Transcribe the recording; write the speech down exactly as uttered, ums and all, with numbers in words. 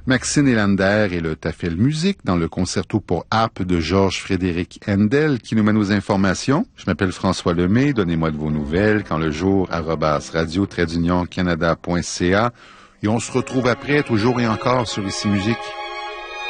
Maxine Elander et le Tafel Musique dans le concerto pour harpe de Georges Frédéric Handel qui nous met nos informations. Je m'appelle François Lemay, donnez-moi de vos nouvelles quand le jour arobase radio trait d'union canada point c a et on se retrouve après toujours et encore sur Ici Musique.